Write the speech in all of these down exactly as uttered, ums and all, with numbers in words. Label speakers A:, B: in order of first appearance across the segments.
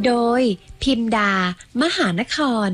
A: โดยพิมดามหานคร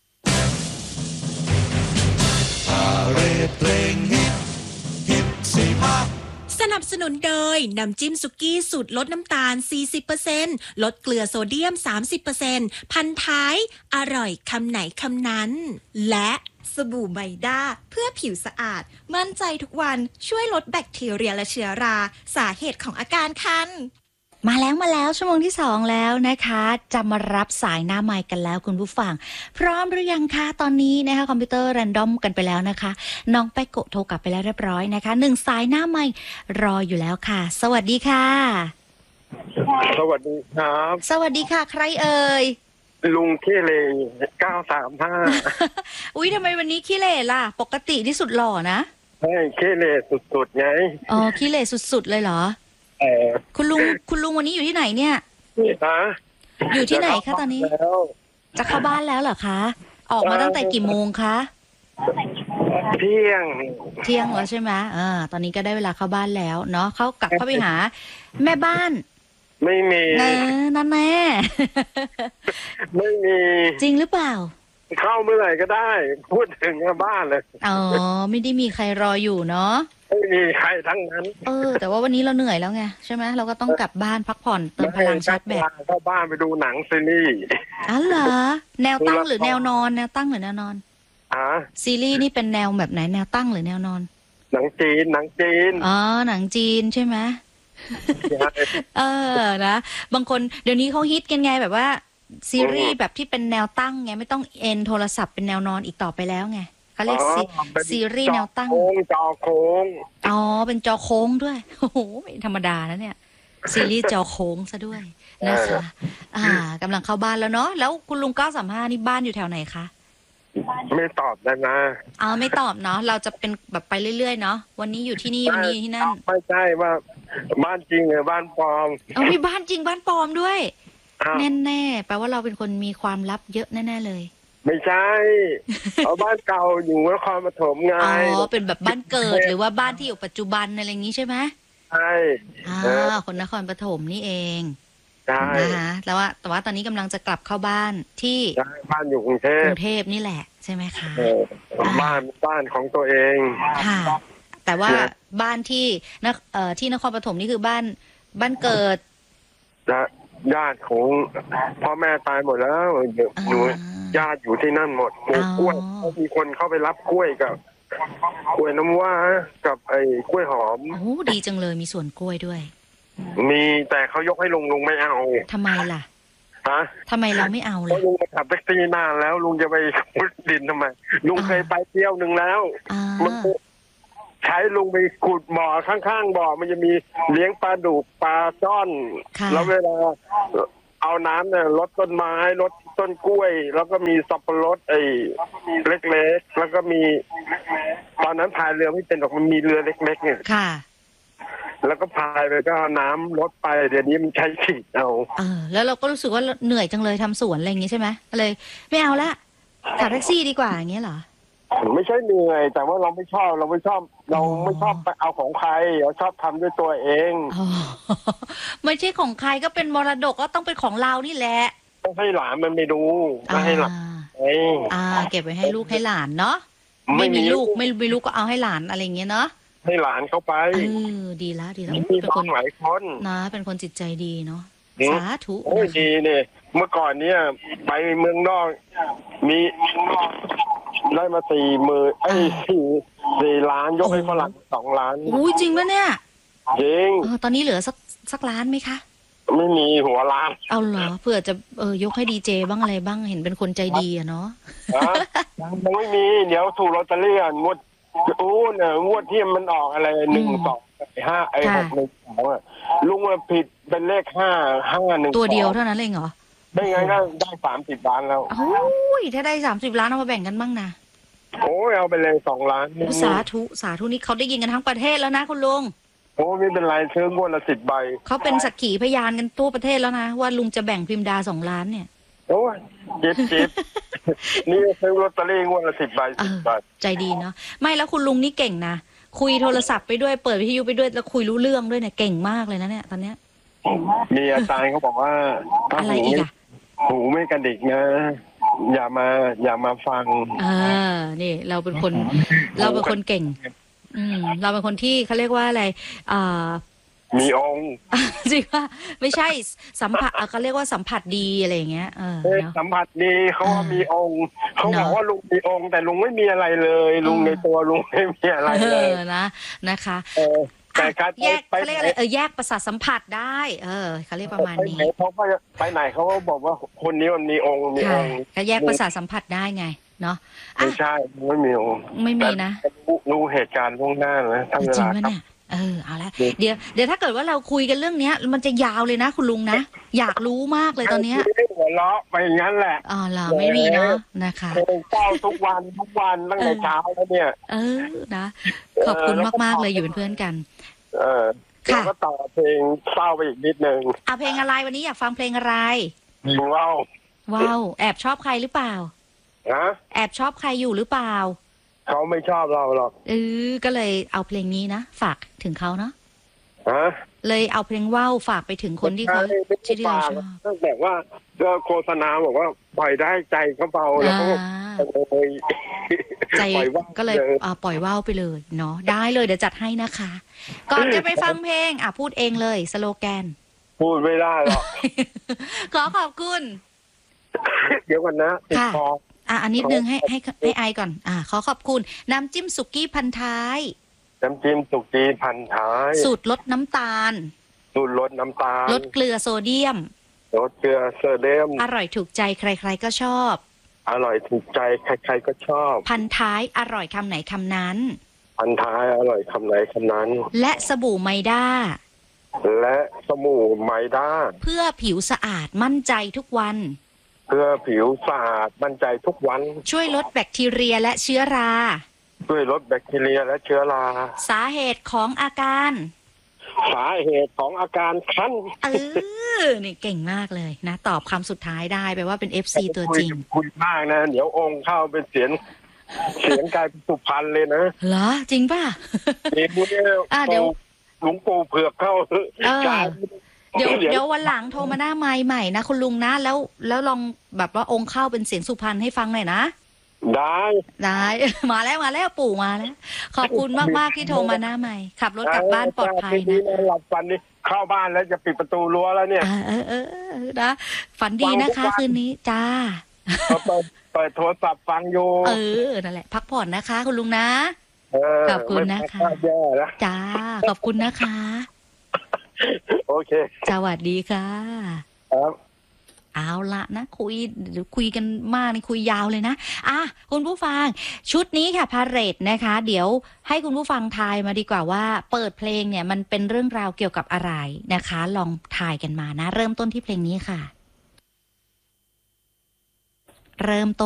A: สนับสนุนโดยน้ำจิ้มสุกี้สูตรลดน้ำตาล สี่สิบเปอร์เซ็นต์ ลดเกลือโซเดียม สามสิบเปอร์เซ็นต์ พันท้ายอร่อยคำไหนคำนั้นและ
B: สบู่ไมด้าเพื่อผิวสะอาดมั่นใจทุกวันช่วยลดแบคทีเรียและเชื้อราสาเหตุของอาการคัน
C: มาแล้วมาแล้วชั่วโมงที่สองแล้วนะคะจะมารับสายหน้าไมค์กันแล้วคุณผู้ฟังพร้อมหรือยังคะตอนนี้นะคะคอมพิวเตอร์แรนดอมกันไปแล้วนะคะน้องแป๊กโกะโทรกลับไปแล้วเรียบร้อยนะคะหนึ่งสายหน้าไมค์รออยู่แล้วค่ะสวัสดีค่ะ
D: สวัสดีครับ
C: สวัสดีค่ะใครเอ่ย
D: ลุงขี้เหร่เก้าสามห้า
C: อุ๊ยทำไมวันนี้ขี้เหร่ล่ะปกติที่สุดหล่อนะ
D: ใช่ขี้เหร่สุดๆไง
C: อ๋อขี้เหร่สุดๆเลยเหรอ
D: เออ
C: คุณลุงคุณลุงวันนี้อยู่ที่ไหนเนี่ย
D: นี่ฮะ
C: อยู่ที่ไหนคะตอนนี้จะเข้าบ้านแล้วเหรอคะออกมาตั้งแต่กี่โมงคะ
D: เที่ยง
C: เที่ยงแล้วใช่ไหมอ่าตอนนี้ก็ได้เวลาเข้าบ้านแล้วเนาะเขากลับเข้าไปหาแม่บ้าน
D: ไม่มี
C: เออนั่นแน่
D: ไม่มี
C: จริงหรือเปล่า
D: เข้าเมื่อไหร่ก็ได้พูดถึงบ้านเลย
C: อ๋อไม่ได้มีใครรออยู่เนาะ
D: ไม่มีใครทั้งนั้น
C: เออแต่ว่าวันนี้เราเหนื่อยแล้วไงใช่ไหมเราก็ต้องกลับบ้านพักผ่อนเติมพลังชาร์จแบต
D: เข้าบ้านไปดูหนังซีรีส์
C: อ๋อเหรอแนวตั้งหรือแนวนอนแนวตั้งหรือแนวนอน
D: อ่า
C: ซีรีส์นี่เป็นแนวแบบไหนแนวตั้งหรือแนวนอน
D: หนังจีนหนังจีน
C: อ๋อหนังจีนใช่ไหมเออนะบางคนเดี๋ยวนี้เขาฮิตกันไงแบบว่าซีรีส์แบบที่เป็นแนวตั้งไงไม่ต้องเอ็นโทรศัพท์เป็นแนวนอนอีกต่อไปแล้วไงเขาเรียกซีรีส์แนวตั้ง
D: จอโค้ง
C: อ๋อเป็นจอโค้งด้วยโอ้โหไม่ธรรมดานะเนี่ยซีรีส์จอโค้งซะด้วยนะคะอ่ากำลังเข้าบ้านแล้วเนาะแล้วคุณลุงเก้าสามห้านี่บ้านอยู่แถวไหนคะ
D: ไม่ตอบได้นะ
C: อ๋อไม่ตอบเนาะเราจะเป็นแบบไปเรื่อยๆเนาะวันนี้อยู่ที่นี่วันนี้ที่นั่น
D: ไม่ใช่ว่าบ้านจริงหรือบ้านปลอม
C: เอามีบ้านจริงบ้านปลอมด้วยแน่ๆแปลว่าเราเป็นคนมีความลับเยอะแน่ๆเลย
D: ไม่ใช่เอาบ้านเก่าอยู่นครปฐมไง
C: อ๋อเป็นแบบบ้านเกิดหรือว่าบ้านที่อยู่ปัจจุบันอะไรอย่างนี้ใช่ไหม
D: ใช่
C: อ่าคนนครปฐมนี่เอง
D: ใช่
C: นะคะแต่ว่าแต่ว่าตอนนี้กำลังจะกลับเข้าบ้านที่
D: บ้านอยู่กรุงเทพ
C: กรุงเทพนี่แหละใช่ไหมคะ
D: บ้านบ้านของตัวเอง
C: ค่ะแต่ว่าบ้านที่นเอ่อที่นครปฐมนี่คือบ้านบ้านเกิด
D: ญาติของพ่อแม่ตายหมดแล้วหนูญาติอยู่ที่นั่นหมดปลูกกล้วยมีคนเข้าไปรับกล้วยกับกล้วยน้ำว้ากับไอ้กล้วยหอม
C: โอ้ดีจังเลยมีสวนกล้วยด้วย
D: มีแต่เขายกให้ลุงลุงไม่เอา
C: ทำไมล่ะ
D: ฮะ
C: ทำไมเราไม่เอาล่ะ
D: ลุงขับแท็กซี่นานแล้วลุงจะไปขุดดินทำไมลุงเคยไปเที่ยวหนึ่งแล้วมันใช้ลุงไปขุดบ่อข้างๆบ่อมันจะมีเลี้ยงปลาดุกปลาจ้อนแล้วเวลาเอาน้ำเนี่ยลดต้นไม้ลดต้นกล้วยแล้วก็มีสับปะรดไอ้เล็กๆแล้วก็มีตอนนั้นพายเรือไม่เป็นหรอกมันมีเรือเล็กๆเนี่ย
C: ค่ะ
D: แล้วก็พายไปก็น้ำลดไปเดี๋ยวนี้มันใช้ฉีดเอา
C: เออแล้วเราก็รู้สึกว่าเหนื่อยจังเลยทำสวนอะไรอย่างงี้ใช่ไหมเลยไม่เอาละขับแท็กซี่ดีกว่าอย่างเงี้ยเหรอ
D: ไม่ใช่เหนื่อยแต่ว่าเราไม่ชอบเราไม่ชอบเราไม่ชอบไปเอาของใครเราชอบทำด้วยตัวเอง
C: ไม่ใช่ของใครก็เป็นมรดกก็ต้องเป็นของเรานี่แหละ
D: ต้องให้หลานมันไม่ดูไม่ให้หลาน
C: อ่าเก็บไว้ให้ลูกให้หลานเนาะไม่มีลูกไม่มีลูกก็เอาให้หลานอะไรอย่างเงี้ยเนาะ
D: ให้หลานเข้าไป
C: เออดีแล้วดีแล้ว
D: เป็นคนหลายคน
C: นะเป็นคนจิตใจดีเนาะสาธุ
D: โอ้ยดีเนี่ยเมื่อก่อนเนี่ยไปเมืองนอกมีได้มาสี่หมื่นไอ้สี่สี่ล้านยกให้ฝรั่งสองล้าน
C: อุ้ยจริงปะเนี่ย
D: จริง
C: ตอนนี้เหลือสักสักล้านไหมคะ
D: ไม่มีหัวล้าน
C: เอาเหรอเผื่อจะเออยกให้ดีเจบ้างอะไรบ้างเห็นเป็นคนใจดีอะเนาะ
D: ยังไม่มีเดี๋ยวถูกลอตเตอรี่งวดอู้เนี่ยงวดที่มันออกอะไรหนึ่งสองห้าไอ้หกหนึ่งสองอะลุงว่าผิดเป็นเลขห้าห้าหนึ่ง
C: ตัวเดียวเท่านั้นเองเหรอ
D: ได้ไงก็ได้สามสิบล้านแล้ว
C: โอ้ยถ้าได้สามสิบล้านเอามาแบ่งกันบ้างนะ
D: โอ้ยเอาไปเลยสองล้าน
C: สาธุสาธุนี่เขาได้ยินกันทั้งประเทศแล้วนะคุณลุง
D: โอ้ไม่เป็นไรซื้องวดละสิบใบ
C: เขาเป็นสักขีพยานกันทั่วประเทศแล้วนะว่าลุงจะแบ่งพิมดาสองล้านเนี่ย
D: โอ้ยเจ็บเจ็บนี่ซื้อลอตเตอรี่งวดละสิบใบสิบบาท
C: ใจดีเนาะไม่แล้วคุณลุงนี่เก่งนะคุยโทรศัพท์ไปด้วยเปิดวิทยุไปด้วยแล้วคุยรู้เรื่องด้วยเนี่ยเก่งมากเลยนะเนี่ยตอนเนี้ย
D: มีอาจารย์เขาบอกว่า
C: อะไรอีกอะ
D: หูไม่กระดิกนะ อย่ามาอย่ามาฟัง
C: เออนี่เราเป็นคน เราเป็นคนเก่ง อืมเราเป็นคนที่เขาเรียกว่าอะไรอ่า
D: มีองค์
C: จริงว่าไม่ใช่สัมผัสเขาเรียกว่าสัมผัสดีอะไรอย่างเงี้ยเออ
D: สัมผัสดีเขาว่ามีองค์เขาบอกว่าลุงมีองค์แต่ลุงไม่มีอะไรเลย ลุงในตัวลุงไม่มีอะไรเลย
C: นะนะคะ
D: แต่การ
C: แยกเขาเรียกอะไรเออแยกประสาทสัมผัสได้ เออเขาเรียกประมาณนี้
D: เขาก็ไปไหนเขาก็บอกว่าคนนี้มันมีองค์มีองค์
C: ก็แยกประสาทสัมผัสได้ไงเนาะ
D: ไม่ใช่ไม่มีองค์
C: ไม่มีนะ
D: รู้เหตุการณ์ล่วงหน้าเลยทั้งเวลาครับ
C: เออเอาละเดี๋ยวเดี๋ยวถ้าเกิดว่าเราคุยกันเรื่องนี้มันจะยาวเลยนะคุณลุงนะอยากรู้มากเลยตอนนี้
D: หัวเราะไปอย่างนั้นแหละ
C: อ๋อเหรอไม่มีเนาะนะคะ
D: เฝ้าทุกวันทุกวันตั้งแต่เช้าแล้วเนี่ย
C: เออนะขอบคุณมากๆเลยอยู่เป็นเพื่อนกัน
D: เออค่ะก็ต่อเพลงเศร้าไปอีกนิดนึง
C: อ่ะเพลงอะไรวันนี้อยากฟังเพลงอะไร
D: ว้าว
C: ว้าวแอบชอบใครหรือเปล่า
D: ฮะ
C: แอบชอบใครอยู่หรือเปล่า
D: เขาไม่ชอบเราหรอก
C: เออก็เลยเอาเพลงนี้นะฝากถึงเขาเนาะ
D: ฮะ
C: เลยเอาเพลงว่าวฝากไปถึงคนที่เขาที่เราชอบ
D: ตั้งแต่ว่าก็โฆษณาบอกว่าปล่อยได้ใจเขาเบาแล้วก็เลย
C: ใจก็เลยปล่อยว่าวไปเลยเนาะได้เลยเดี๋ยวจัดให้นะคะก่อนจะไปฟังเพลงอ่ะพูดเองเลยสโลแกน
D: พูดไม่ได้หรอก
C: ขอขอบคุณ
D: เดี๋ยวก่อนนะติดคอ
C: อ่ะอันนิดนึงให้ให้ให้ไอก่อนอ่าขอขอบคุณน้ำจิ้มสุกี้พันท้าย
D: น้ำจิ้มสุกี้พันท้าย
C: สูตรลดน้ำตาล
D: สูตรลดน้ำตาล
C: ลดเกลือโซเดียม
D: ลดเกลือโซเดียม
C: อร่อยถูกใจใครๆก็ชอบ
D: อร่อยถูกใจใครๆก็ชอบ
C: พันท้ายอร่อยคำไหนคำนั้น
D: พันท้ายอร่อยคำไหนคำนั้น
C: และสบู่ไมด้า
D: และสบู่ไมด้า
C: เพื่อผิวสะอาดมั่นใจทุกวัน
D: เพื่อผิวสะอาดมั่นใจทุกวัน
C: ช่วยลดแบคทีเรียและเชื้อรา
D: ช่วยลดแบคทีเรียและเชื้อรา
C: สาเหตุของอาการ
D: สาเหตุของอาการคัน
C: เออนี่เก่งมากเลยนะตอบคำสุดท้ายได้แปลว่าเป็น เอฟ ซี ตัวจริง
D: คุยมากนะเดี๋ยวองค์เข้าเป็นเสียงเสียงกลายเป็นสุพรรณเลยนะ
C: เหรอจริงป่ะ
D: เดี๋ยวหลวงปู่เผือกเข้า
C: เดี๋ยวเดี๋ยววันหลังโทรมาหน้าไมค์ใหม่นะคุณลุงนะแล้วแล้วลองแบบว่าองค์เข้าเป็นเสียงสุพรรณให้ฟังหน่อยนะ
D: ได้
C: ได้มาแล้วมาแล้วปู่มาแล้วขอบคุณมากๆที่โทรมาหน้าใหม่ขับรถกลับบ้านปลอดภัยนะ
D: หลับฝันนี้เข้าบ้านแล้วจะปิดประตูรั้วแล้วเนี่ย
C: เออเออนะฝันดีนะคะคืนนี้จ้า
D: เปิดเปิดโทรศัพท์ฟังอยู่
C: เออนั่นแหละพักผ่อนนะคะคุณลุงนะขอบคุณนะคะจ้าขอบคุณนะคะ
D: โอเค
C: สวัสดีค่ะ
D: ครับ
C: เอาละนะคุยเดี๋ยวคุยกันมากนี่คุยยาวเลยนะอ่ะคุณผู้ฟังชุดนี้ค่ะพาเหรดนะคะเดี๋ยวให้คุณผู้ฟังทายมาดีกว่าว่าเปิดเพลงเนี่ยมันเป็นเรื่องราวเกี่ยวกับอะไรนะคะลองทายกันมานะเริ่มต้นที่เพลงนี้ค่ะเริ่มต้น